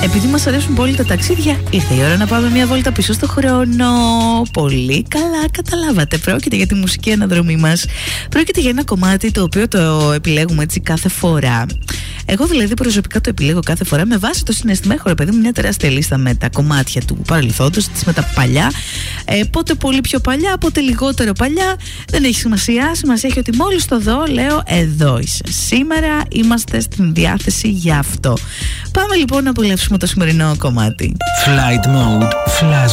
Επειδή μας αρέσουν πολύ τα ταξίδια, ήρθε η ώρα να πάμε μια βόλτα πίσω στο χρόνο. Πολύ καλά καταλάβατε. Πρόκειται για τη μουσική αναδρομή μας. Πρόκειται για ένα κομμάτι το οποίο το επιλέγουμε έτσι κάθε φορά. Εγώ δηλαδή προσωπικά το επιλέγω κάθε φορά με βάση το συναίσθημα. Έχω, ρε παιδί μου, μια τεράστια λίστα με τα κομμάτια του παρελθόντος, με τα παλιά. Πότε πολύ πιο παλιά, πότε λιγότερο παλιά. Δεν έχει σημασία. Σημασία έχει ότι μόλις το δω, λέω εδώ είσαι. Σήμερα είμαστε στην διάθεση για αυτό. Πάμε λοιπόν να απολαύσουμε το σημερινό κομμάτι. Flight Mode Flash